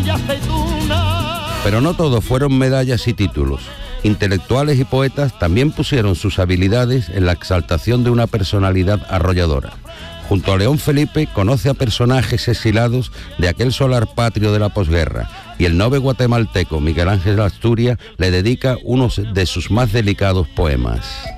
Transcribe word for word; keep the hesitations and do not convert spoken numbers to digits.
y aceituna. Pero no todo fueron medallas y títulos. Intelectuales y poetas también pusieron sus habilidades en la exaltación de una personalidad arrolladora. Junto a León Felipe conoce a personajes exilados de aquel solar patrio de la posguerra, y el noble guatemalteco Miguel Ángel Asturias le dedica uno de sus más delicados poemas.